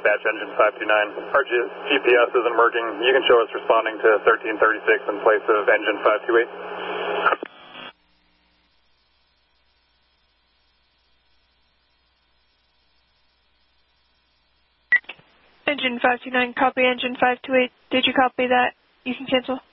dispatch engine 529. Our GPS isn't working. You can show us responding to 1336 in place of engine 528. Engine 529, copy engine 528. Did you copy that? You can cancel.